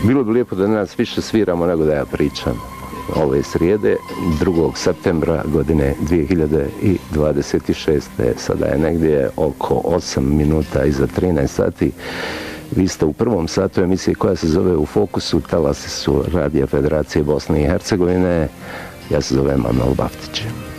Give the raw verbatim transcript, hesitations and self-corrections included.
Bilo bi lijepo da nas više sviramo nego da ja pričam. Ove srijede, drugog septembra godine dvije hiljade dvadeset šeste. Sada je negdje oko osam minuta iza trinaest sati. Vi ste u prvom satu emisije koja se zove U fokusu, talasi su Radija Federacije Bosne i Hercegovine. Ja se zovem Amel Baftić.